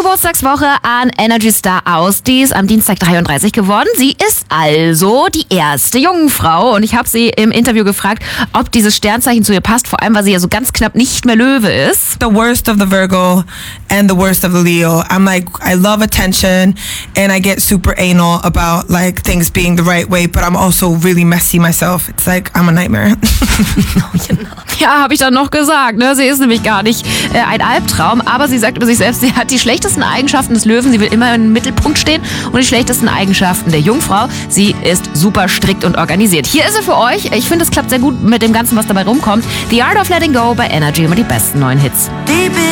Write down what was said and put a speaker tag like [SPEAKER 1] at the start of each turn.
[SPEAKER 1] Geburtstagswoche an Energy Star aus. Die ist am Dienstag 33 geworden. Sie ist also die erste Jungfrau. Und ich habe sie im Interview gefragt, ob dieses Sternzeichen zu ihr passt. Vor allem, weil sie ja so ganz knapp nicht mehr Löwe ist.
[SPEAKER 2] The worst of the Virgo and the worst of the Leo. I'm like, I love attention and I get super anal about like things being the right way, but I'm also really messy myself. It's like, I'm a nightmare.
[SPEAKER 1] Ja, habe ich dann noch gesagt. Ne? Sie ist nämlich gar nicht ein Albtraum, aber sie sagt über sich selbst, sie hat die schlechtesten Eigenschaften des Löwen. Sie will immer im Mittelpunkt stehen und die schlechtesten Eigenschaften der Jungfrau. Sie ist super strikt und organisiert. Hier ist sie für euch. Ich finde, es klappt sehr gut mit dem Ganzen, was dabei rumkommt. The Art of Letting Go bei Energy, immer die besten neuen Hits.